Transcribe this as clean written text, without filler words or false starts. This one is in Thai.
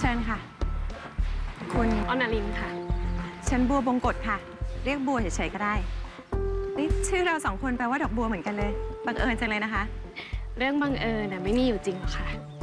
เชิญค่ะคุณอนาลินค่ะฉันบัวบงกฎค่ะเรียกบัวเฉยๆก็ได้นี่ชื่อเรา2 คนแปลว่าดอกบัวเหมือนกันเลยบังเอิญจังเลยนะคะเรื่องบังเอิญน่ะไม่มีอยู่จริงหรอกค่ะ